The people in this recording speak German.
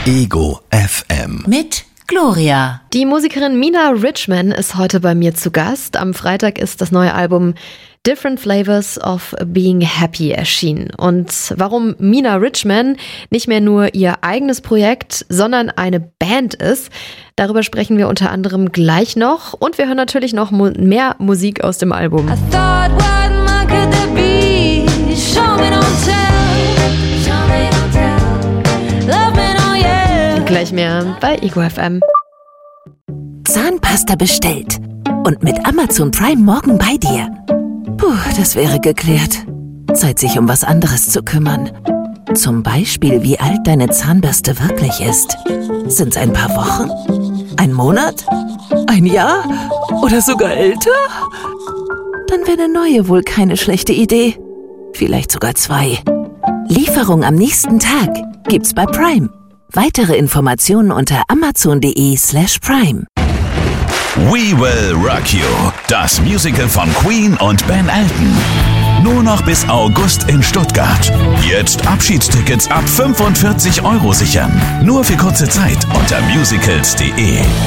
Ego FM. Mit Gloria. Die Musikerin Mina Richman ist heute bei mir zu Gast. Am Freitag ist das neue Album Different Flavors of Being Happy erschienen. Und warum Mina Richman nicht mehr nur ihr eigenes Projekt, sondern eine Band ist, darüber sprechen wir unter anderem gleich noch. Und wir hören natürlich noch mehr Musik aus dem Album. Gleich mehr bei Ego FM. Zahnpasta bestellt und mit Amazon Prime morgen bei dir. Puh, das wäre geklärt. Zeit, sich um was anderes zu kümmern. Zum Beispiel, wie alt deine Zahnbürste wirklich ist. Sind's ein paar Wochen? Ein Monat? Ein Jahr? Oder sogar älter? Dann wäre eine neue wohl keine schlechte Idee. Vielleicht sogar 2. Lieferung am nächsten Tag gibt's bei Prime. Weitere Informationen unter amazon.de/prime. We Will Rock You, das Musical von Queen und Ben Elton. Nur noch bis August in Stuttgart. Jetzt Abschiedstickets ab 45 € sichern. Nur für kurze Zeit unter musicals.de.